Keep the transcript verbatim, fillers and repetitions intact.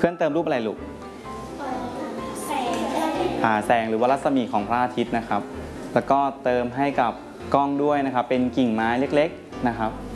พื่อนเติมรูปอะไรลูกแสงอ่าแสงหรือว่ารัศมีของพระอาทิตย์นะครับแล้วก็เติมให้กับกล้องด้วยนะครับเป็นกิ่งไม้เล็กๆนะครับ